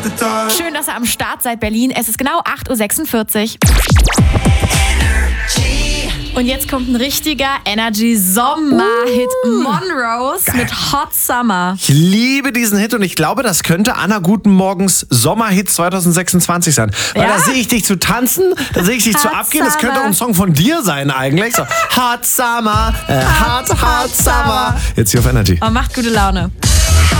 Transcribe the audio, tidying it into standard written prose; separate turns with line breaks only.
Schön, dass ihr am Start seid, Berlin. Es ist genau 8:46 Uhr. Und jetzt kommt ein richtiger Energy-Sommer-Hit. Monrose mit Hot Summer.
Ich liebe diesen Hit und ich glaube, das könnte Anna Guten Morgens Sommerhit 2026 sein. Weil da sehe ich dich zu tanzen, da sehe ich dich zu abgehen. Das könnte auch ein Song von dir sein eigentlich. So, Hot Summer, Hot Summer. Jetzt hier auf Energy.
Und macht gute Laune.